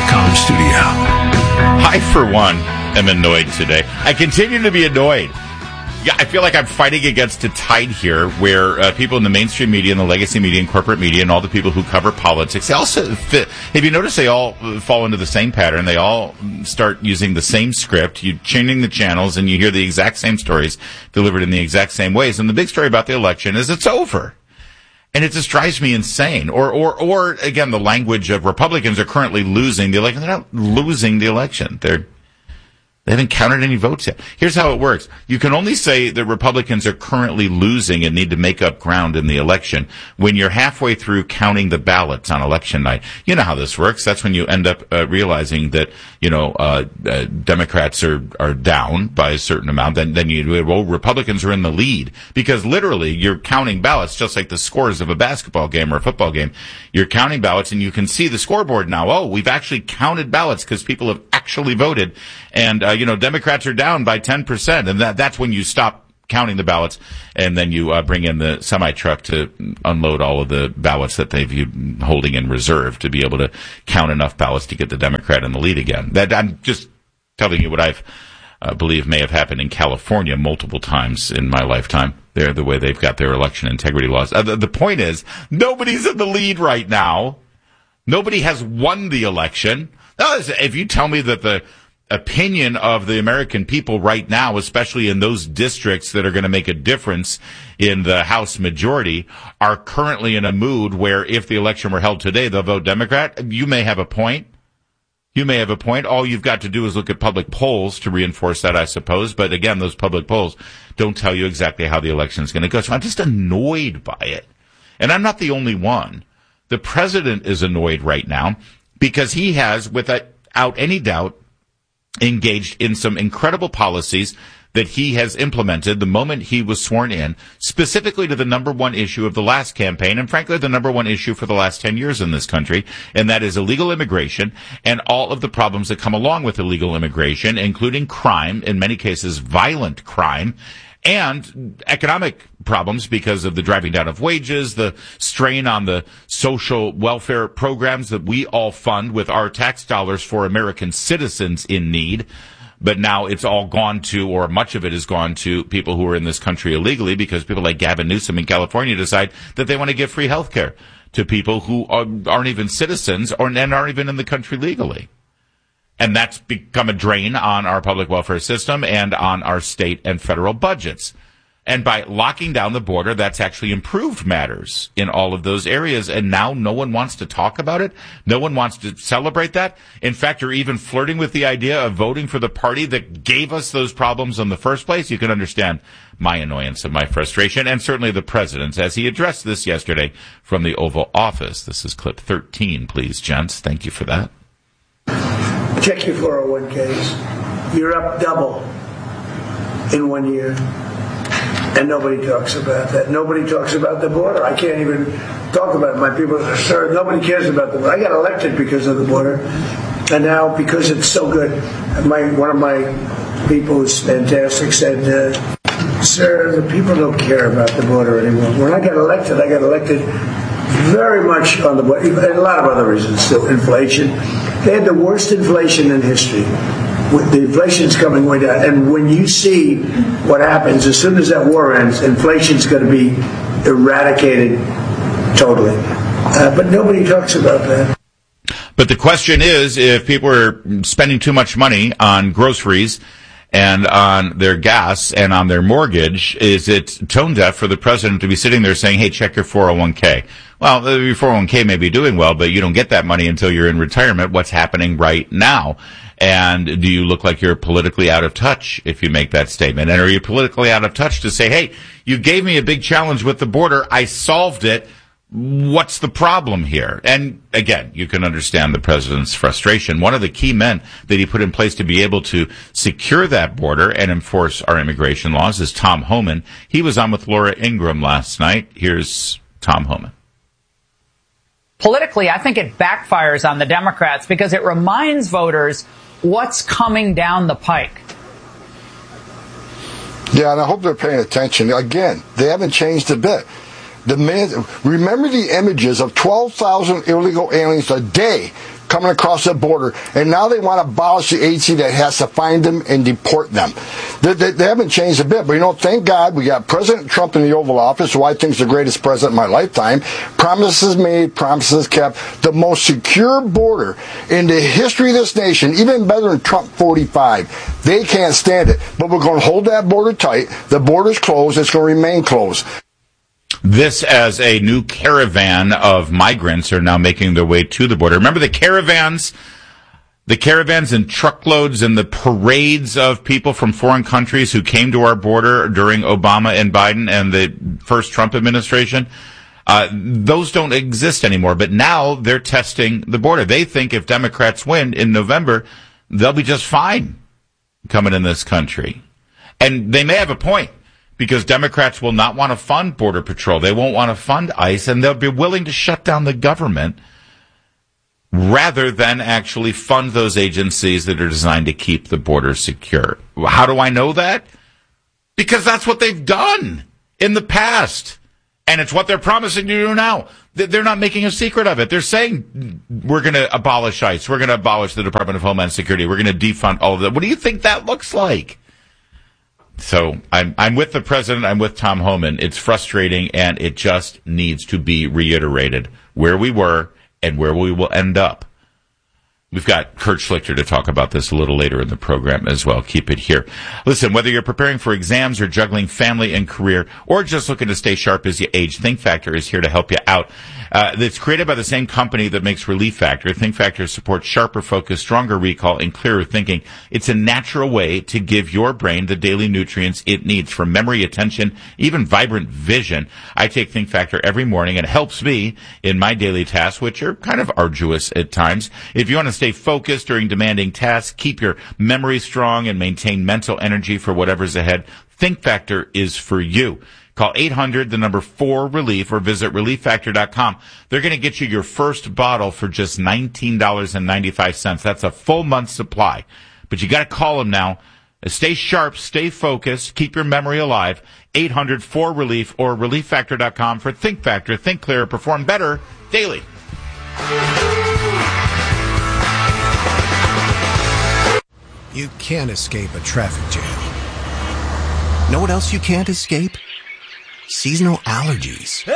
WSBT.com studio. I, for one, am annoyed today. I continue to be annoyed. Yeah, I feel like I'm fighting against a tide here where people in the mainstream media and the legacy media and corporate media and all the people who cover politics, they also fit. Have you noticed they all fall into the same pattern? They all start using the same script. You're changing the channels and you hear the exact same stories delivered in the exact same ways. And the big story about the election is it's over. And it just drives me insane. Or again, the language of Republicans are currently losing the election. They're not losing the election. They haven't counted any votes yet. Here's how it works. You can only say that Republicans are currently losing and need to make up ground in the election when you're halfway through counting the ballots on election night. You know how this works. That's when you end up realizing that, Democrats are down by a certain amount. Then Republicans are in the lead because literally you're counting ballots just like the scores of a basketball game or a football game. You're counting ballots and you can see the scoreboard now. Oh, we've actually counted ballots because people have actually voted. And, Democrats are down by 10%. And that's when you stop counting the ballots. And then you bring in the semi-truck to unload all of the ballots that they've holding in reserve to be able to count enough ballots to get the Democrat in the lead again. That I'm just telling you what I've believe may have happened in California multiple times in my lifetime. They're the way they've got their election integrity laws. The point is, nobody's in the lead right now. Nobody has won the election. If you tell me that the opinion of the American people right now, especially in those districts that are going to make a difference in the House majority, are currently in a mood where if the election were held today, they'll vote Democrat, you may have a point. You may have a point. All you've got to do is look at public polls to reinforce that, I suppose. But again, those public polls don't tell you exactly how the election is going to go. So I'm just annoyed by it. And I'm not the only one. The president is annoyed right now because he has, without any doubt, engaged in some incredible policies that he has implemented the moment he was sworn in, specifically to the number one issue of the last campaign, and frankly, the number one issue for the last 10 years in this country, and that is illegal immigration and all of the problems that come along with illegal immigration, including crime, in many cases violent crime, and economic problems because of the driving down of wages, the strain on the social welfare programs that we all fund with our tax dollars for American citizens in need. But now it's all gone to, or much of it has gone to, people who are in this country illegally because people like Gavin Newsom in California decide that they want to give free health care to people who aren't even citizens and aren't even in the country legally. And that's become a drain on our public welfare system and on our state and federal budgets. And by locking down the border, that's actually improved matters in all of those areas. And now no one wants to talk about it. No one wants to celebrate that. In fact, you're even flirting with the idea of voting for the party that gave us those problems in the first place. You can understand my annoyance and my frustration, and certainly the president's, as he addressed this yesterday from the Oval Office. This is clip 13, please, gents. Thank you for that. Check your 401ks. You're up double in 1 year. And nobody talks about that. Nobody talks about the border. I can't even talk about it. My people are sir, nobody cares about the border. I got elected because of the border. And now, because it's so good, one of my people who's fantastic said, sir, the people don't care about the border anymore. When I got elected very much on the border, and a lot of other reasons, still inflation. They had the worst inflation in history. The inflation's coming way down. And when you see what happens, as soon as that war ends, inflation's going to be eradicated totally. But nobody talks about that. But the question is, if people are spending too much money on groceries and on their gas and on their mortgage, is it tone deaf for the president to be sitting there saying, hey, check your 401k? Well, your 401k may be doing well, but you don't get that money until you're in retirement. What's happening right now? And do you look like you're politically out of touch if you make that statement? And are you politically out of touch to say, hey, you gave me a big challenge with the border. I solved it. What's the problem here? And again, you can understand the president's frustration. One of the key men that he put in place to be able to secure that border and enforce our immigration laws is Tom Homan. He was on with Laura Ingraham last night. Here's Tom Homan. Politically, I think it backfires on the Democrats because it reminds voters what's coming down the pike. Yeah, and I hope they're paying attention. Again, they haven't changed a bit. Remember the images of 12,000 illegal aliens a day coming across the border, and now they want to abolish the agency that has to find them and deport them. They haven't changed a bit, but thank God we got President Trump in the Oval Office, who I think is the greatest president of my lifetime. Promises made, promises kept. The most secure border in the history of this nation, even better than Trump 45. They can't stand it, but we're going to hold that border tight. The border's closed. It's going to remain closed. This as a new caravan of migrants are now making their way to the border. Remember the caravans and truckloads and the parades of people from foreign countries who came to our border during Obama and Biden and the first Trump administration? Those don't exist anymore, but now they're testing the border. They think if Democrats win in November, they'll be just fine coming in this country. And they may have a point, because Democrats will not want to fund Border Patrol. They won't want to fund ICE, and they'll be willing to shut down the government rather than actually fund those agencies that are designed to keep the border secure. How do I know that? Because that's what they've done in the past. And it's what they're promising to do now. They're not making a secret of it. They're saying, we're going to abolish ICE. We're going to abolish the Department of Homeland Security. We're going to defund all of that. What do you think that looks like? So I'm with the president. I'm with Tom Homan. It's frustrating, and it just needs to be reiterated where we were and where we will end up. We've got Kurt Schlichter to talk about this a little later in the program as well. Keep it here. Listen, whether you're preparing for exams or juggling family and career or just looking to stay sharp as you age, Think Factor is here to help you out. It's created by the same company that makes Relief Factor. Think Factor supports sharper focus, stronger recall, and clearer thinking. It's a natural way to give your brain the daily nutrients it needs for memory, attention, even vibrant vision. I take Think Factor every morning, and it helps me in my daily tasks, which are kind of arduous at times. If you want to stay focused during demanding tasks, keep your memory strong, and maintain mental energy for whatever's ahead, Think Factor is for you. Call 800-4RELIEF or visit ReliefFactor.com. They're going to get you your first bottle for just $19.95. That's a full month's supply. But you got to call them now. Stay sharp, stay focused, keep your memory alive. 800-4RELIEF or ReliefFactor.com for Think Factor. Think clearer, perform better daily. You can't escape a traffic jam. Know what else you can't escape? Seasonal allergies.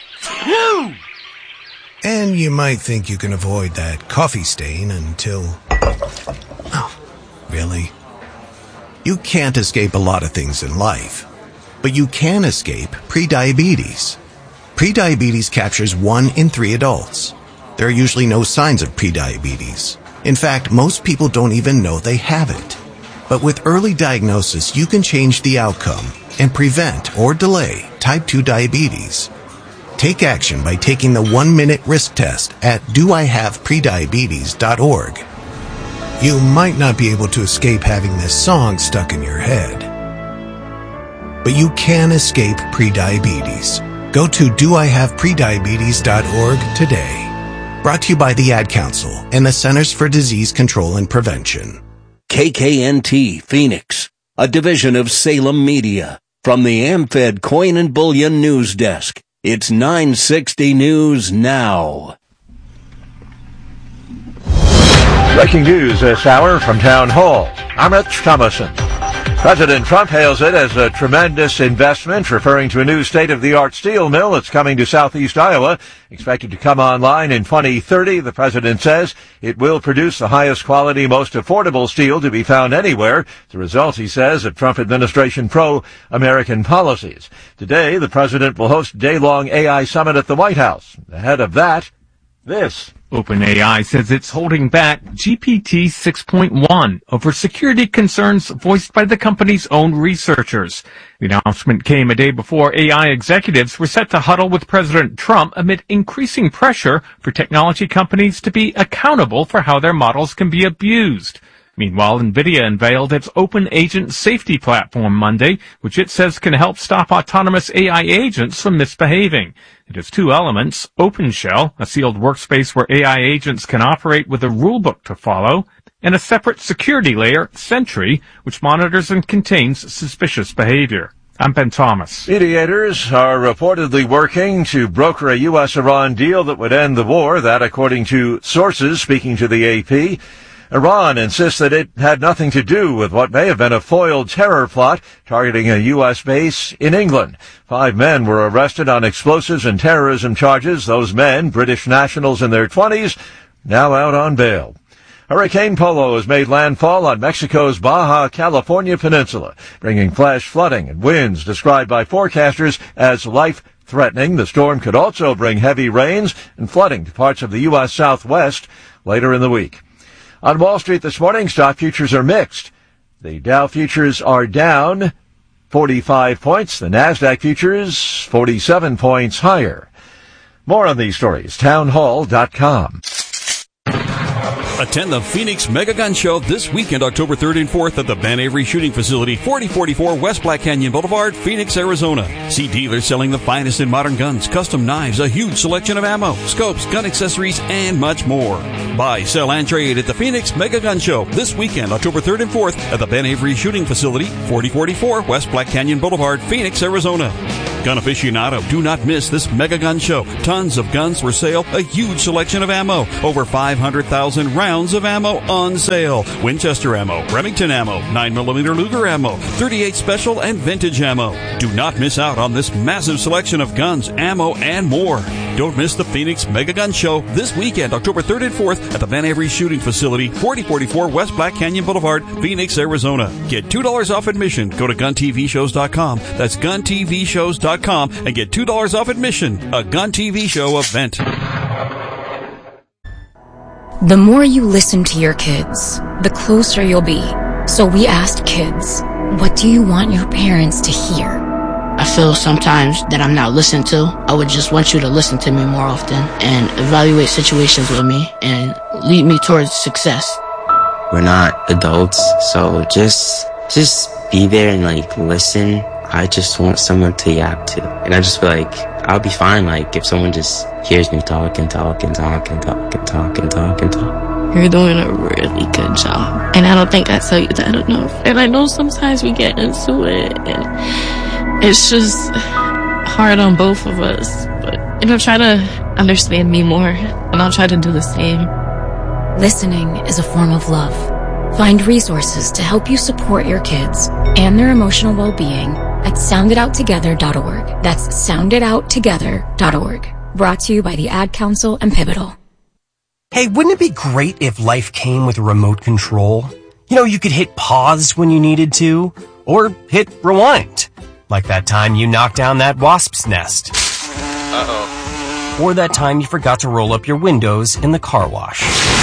And you might think you can avoid that coffee stain until... Oh, really? You can't escape a lot of things in life, but you can escape prediabetes. Prediabetes captures 1 in 3 adults. There are usually no signs of prediabetes. In fact, most people don't even know they have it. But with early diagnosis, you can change the outcome and prevent or delay type 2 diabetes. Take action by taking the 1-minute risk test at doihaveprediabetes.org. You might not be able to escape having this song stuck in your head, but you can escape prediabetes. Go to doihaveprediabetes.org today. Brought to you by the Ad Council and the Centers for Disease Control and Prevention. KKNT Phoenix, a division of Salem Media. From the AmFed Coin and Bullion News Desk, it's 960 News Now. Breaking news this hour from Town Hall. I'm Rich Thomason. President Trump hails it as a tremendous investment, referring to a new state-of-the-art steel mill that's coming to southeast Iowa. Expected to come online in 2030, the president says it will produce the highest quality, most affordable steel to be found anywhere. The result, he says, of Trump administration pro-American policies. Today, the president will host a day-long AI summit at the White House. Ahead of that, this. OpenAI says it's holding back GPT 6.1 over security concerns voiced by the company's own researchers. The announcement came a day before AI executives were set to huddle with President Trump amid increasing pressure for technology companies to be accountable for how their models can be abused. Meanwhile, NVIDIA unveiled its Open Agent Safety Platform Monday, which it says can help stop autonomous AI agents from misbehaving. It has 2 elements: OpenShell, a sealed workspace where AI agents can operate with a rulebook to follow, and a separate security layer, Sentry, which monitors and contains suspicious behavior. I'm Ben Thomas. Mediators are reportedly working to broker a U.S.-Iran deal that would end the war. That, according to sources speaking to the AP. Iran insists that it had nothing to do with what may have been a foiled terror plot targeting a U.S. base in England. 5 men were arrested on explosives and terrorism charges. Those men, British nationals in their 20s, now out on bail. Hurricane Polo has made landfall on Mexico's Baja California Peninsula, bringing flash flooding and winds described by forecasters as life-threatening. The storm could also bring heavy rains and flooding to parts of the U.S. Southwest later in the week. On Wall Street this morning, stock futures are mixed. The Dow futures are down 45 points. The NASDAQ futures 47 points higher. More on these stories, townhall.com. Attend the Phoenix Mega Gun Show this weekend, October 3rd and 4th at the Ben Avery Shooting Facility, 4044 West Black Canyon Boulevard, Phoenix, Arizona. See dealers selling the finest in modern guns, custom knives, a huge selection of ammo, scopes, gun accessories, and much more. Buy, sell, and trade at the Phoenix Mega Gun Show this weekend, October 3rd and 4th at the Ben Avery Shooting Facility, 4044 West Black Canyon Boulevard, Phoenix, Arizona. Gun aficionado, do not miss this Mega Gun Show. Tons of guns for sale, a huge selection of ammo, over 500,000 rounds of ammo on sale. Winchester ammo, Remington ammo, 9mm Luger ammo, 38 special and vintage ammo. Do not miss out on this massive selection of guns, ammo, and more. Don't miss the Phoenix Mega Gun Show this weekend, October 3rd and 4th at the Van Avery Shooting Facility, 4044 West Black Canyon Boulevard, Phoenix, Arizona. Get $2 off admission. Go to GunTVShows.com. That's GunTVShows.com and get $2 off admission. A Gun TV Show event. The more you listen to your kids, the closer you'll be. So we asked kids, what do you want your parents to hear? I feel sometimes that I'm not listened to. I would just want you to listen to me more often and evaluate situations with me and lead me towards success. We're not adults, so just be there and listen. I just want someone to yap to. And I just feel like I'll be fine if someone just hears me talk and talk and talk and talk and talk and talk and talk. You're doing a really good job. And I don't think I tell you that enough. And I know sometimes we get into it and it's just hard on both of us. But try to understand me more and I'll try to do the same. Listening is a form of love. Find resources to help you support your kids and their emotional well-being at sounditouttogether.org. That's sounditouttogether.org. Brought to you by the Ad Council and Pivotal. Hey, wouldn't it be great if life came with a remote control? You could hit pause when you needed to, or hit rewind. Like that time you knocked down that wasp's nest. Uh-oh. Or that time you forgot to roll up your windows in the car wash.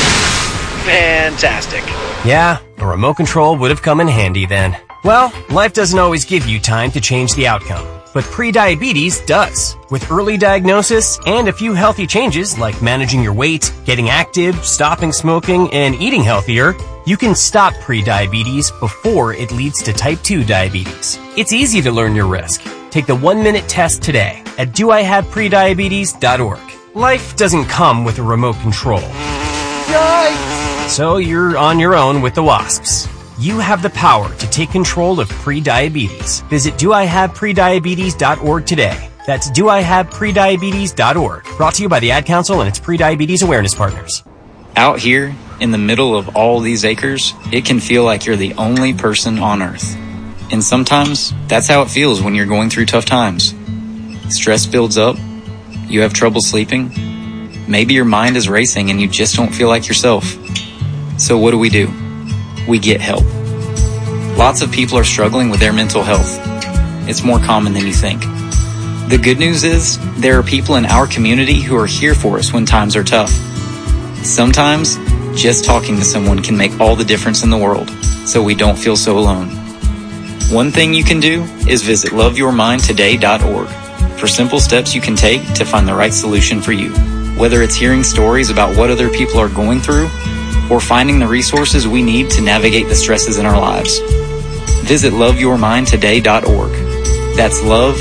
Fantastic. Yeah, a remote control would have come in handy then. Well, life doesn't always give you time to change the outcome, but prediabetes does. With early diagnosis and a few healthy changes like managing your weight, getting active, stopping smoking, and eating healthier, you can stop prediabetes before it leads to type 2 diabetes. It's easy to learn your risk. Take the 1-minute test today at doihaveprediabetes.org. Life doesn't come with a remote control. Yikes! So you're on your own with the wasps. You have the power to take control of prediabetes. Visit doihaveprediabetes.org today. That's doihaveprediabetes.org. Brought to you by the Ad Council and its prediabetes awareness partners. Out here, in the middle of all these acres, it can feel like you're the only person on Earth. And sometimes, that's how it feels when you're going through tough times. Stress builds up. You have trouble sleeping. Maybe your mind is racing and you just don't feel like yourself. So what do? We get help. Lots of people are struggling with their mental health. It's more common than you think. The good news is, there are people in our community who are here for us when times are tough. Sometimes, just talking to someone can make all the difference in the world, so we don't feel so alone. One thing you can do is visit loveyourmindtoday.org for simple steps you can take to find the right solution for you. Whether it's hearing stories about what other people are going through, or finding the resources we need to navigate the stresses in our lives. Visit loveyourmindtoday.org. That's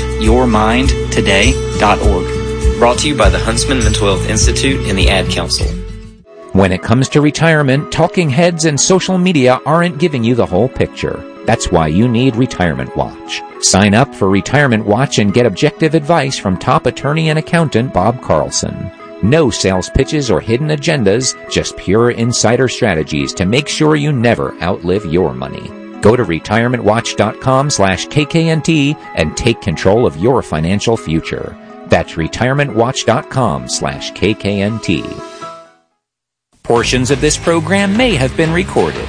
loveyourmindtoday.org. Brought to you by the Huntsman Mental Health Institute and the Ad Council. When it comes to retirement, talking heads and social media aren't giving you the whole picture. That's why you need Retirement Watch. Sign up for Retirement Watch and get objective advice from top attorney and accountant Bob Carlson. No sales pitches or hidden agendas, just pure insider strategies to make sure you never outlive your money. Go to retirementwatch.com/KKNT and take control of your financial future. That's retirementwatch.com/KKNT. Portions of this program may have been recorded.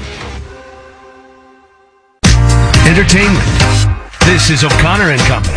Entertainment. This is O'Connor and Company.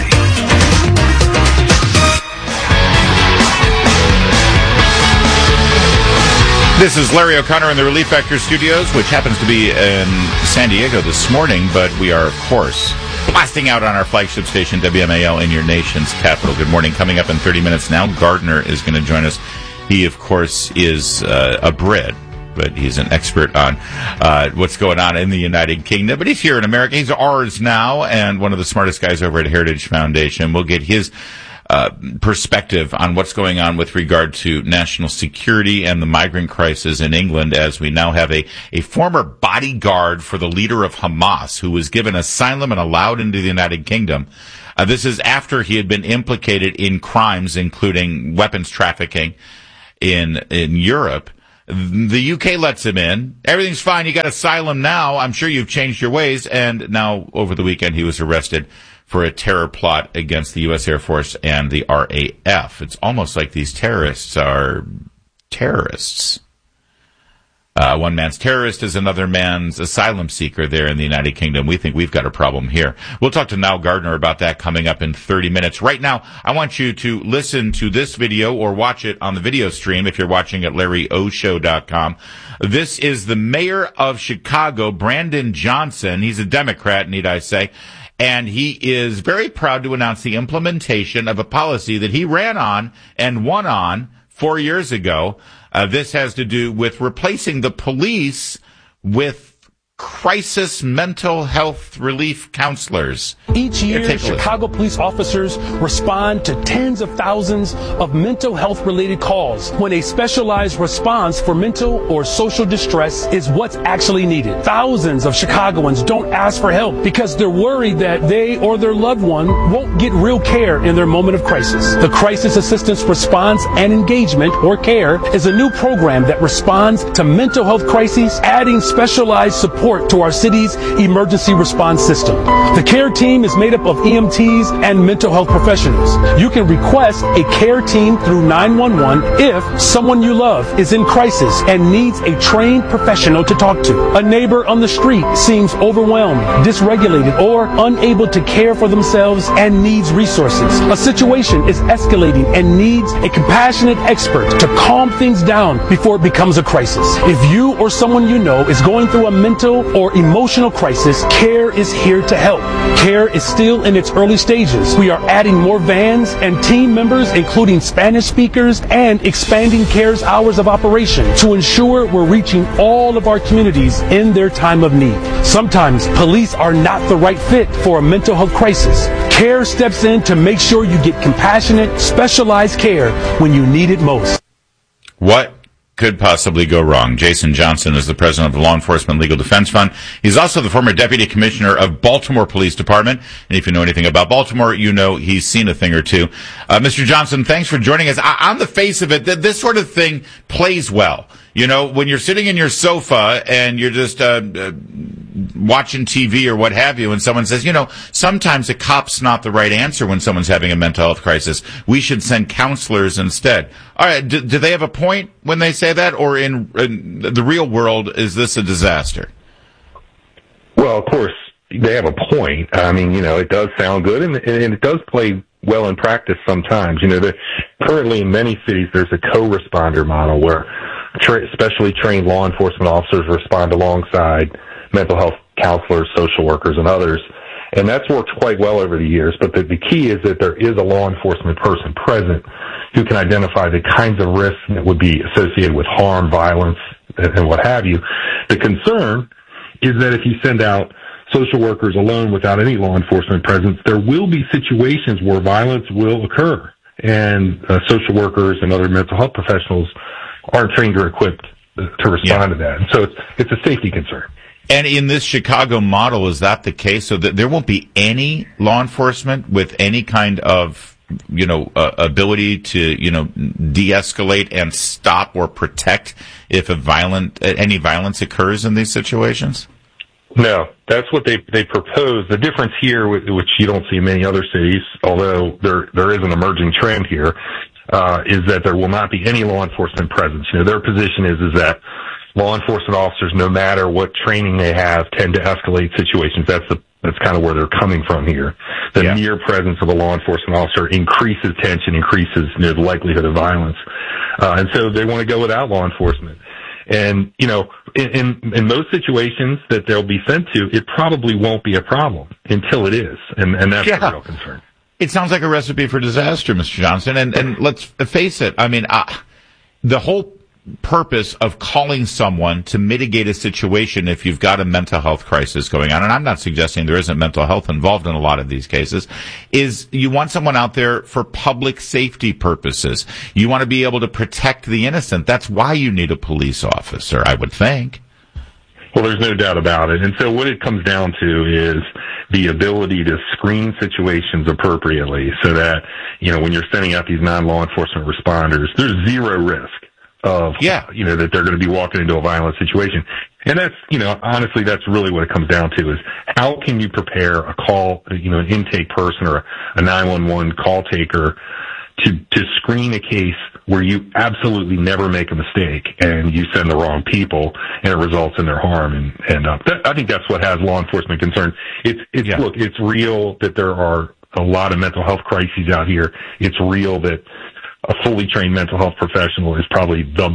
This is Larry O'Connor in the Relief Factor Studios, which happens to be in San Diego this morning, but we are, of course, blasting out on our flagship station, WMAL, in your nation's capital. Good morning. Coming up in 30 minutes now, Gardner is going to join us. He, of course, is a Brit, but he's an expert on what's going on in the United Kingdom. But he's here in America. He's ours now, and one of the smartest guys over at Heritage Foundation. We'll get his perspective on what's going on with regard to national security and the migrant crisis in England, as we now have a former bodyguard for the leader of Hamas who was given asylum and allowed into the United Kingdom. This is after he had been implicated in crimes, including weapons trafficking in Europe. The UK lets him in. Everything's fine. You got asylum now. I'm sure you've changed your ways. And now, over the weekend, he was arrested for a terror plot against the U.S. Air Force and the RAF. It's almost like these terrorists are terrorists. One man's terrorist is another man's asylum seeker there in the United Kingdom. We think we've got a problem here. We'll talk to Niall Gardner about that coming up in 30 minutes. Right now, I want you to listen to this video or watch it on the video stream if you're watching at LarryOShow.com. This is the mayor of Chicago, Brandon Johnson. He's a Democrat, need I say. And he is very proud to announce the implementation of a policy that he ran on and won on 4 years ago. This has to do with replacing the police with crisis mental health relief counselors. Each year, Chicago police officers respond to tens of thousands of mental health related calls when a specialized response for mental or social distress is what's actually needed. Thousands of Chicagoans don't ask for help because they're worried that they or their loved one won't get real care in their moment of crisis. The Crisis Assistance Response and Engagement, or CARE, is a new program that responds to mental health crises, adding specialized support to our city's emergency response system. The CARE team is made up of EMTs and mental health professionals. You can request a CARE team through 911 if someone you love is in crisis and needs a trained professional to talk to. A neighbor on the street seems overwhelmed, dysregulated, or unable to care for themselves and needs resources. A situation is escalating and needs a compassionate expert to calm things down before it becomes a crisis. If you or someone you know is going through a mental or emotional crisis, CARE is here to help. CARE is still in its early stages. We are adding more vans and team members, including Spanish speakers, and expanding CARE's hours of operation to ensure we're reaching all of our communities in their time of need. Sometimes police are not the right fit for a mental health crisis. CARE steps in to make sure you get compassionate, specialized care when you need it most. What could possibly go wrong? Jason Johnson is the president of the Law Enforcement Legal Defense Fund. He's also the former deputy commissioner of Baltimore Police Department. And if you know anything about Baltimore, you know he's seen a thing or two. Mr. Johnson, thanks for joining us. On the face of it, this sort of thing plays well. You know, when you're sitting in your sofa and you're just watching TV or what have you, and someone says, you know, sometimes a cop's not the right answer when someone's having a mental health crisis. We should send counselors instead. All right, do they have a point when they say that, or in the real world, is this a disaster? Well, of course, they have a point. I mean, you know, it does sound good, and it does play well in practice sometimes. You know, currently in many cities, there's a co-responder model where specially trained law enforcement officers respond alongside mental health counselors, social workers, and others. And that's worked quite well over the years. But the key is that there is a law enforcement person present who can identify the kinds of risks that would be associated with harm, violence, and what have you. The concern is that if you send out social workers alone without any law enforcement presence, there will be situations where violence will occur. And social workers and other mental health professionals aren't trained or equipped to respond to that. And so it's a safety concern. And in this Chicago model, is that the case? So that there won't be any law enforcement with any kind of, ability to, de-escalate and stop or protect if any violence occurs in these situations? No, that's what they propose. The difference here, which you don't see in many other cities, although there is an emerging trend here, is that there will not be any law enforcement presence. Their position is that law enforcement officers, no matter what training they have, tend to escalate situations. That's kind of where they're coming from here. The mere presence of a law enforcement officer increases tension, increases the likelihood of violence. And so they want to go without law enforcement. And, in most situations that they'll be sent to, it probably won't be a problem until it is. And that's the real concern. It sounds like a recipe for disaster, Mr. Johnson. And let's face it. I mean, the whole purpose of calling someone to mitigate a situation if you've got a mental health crisis going on, and I'm not suggesting there isn't mental health involved in a lot of these cases, is you want someone out there for public safety purposes. You want to be able to protect the innocent. That's why you need a police officer, I would think. Well, there's no doubt about it. And so what it comes down to is the ability to screen situations appropriately so that, when you're sending out these non-law enforcement responders, there's zero risk of, that they're going to be walking into a violent situation. And that's, honestly, that's really what it comes down to is how can you prepare a call, an intake person or a 911 call taker to screen a case where you absolutely never make a mistake and you send the wrong people and it results in their harm. And I think that's what has law enforcement concerned. Look, it's real that there are a lot of mental health crises out here. It's real that a fully trained mental health professional is probably the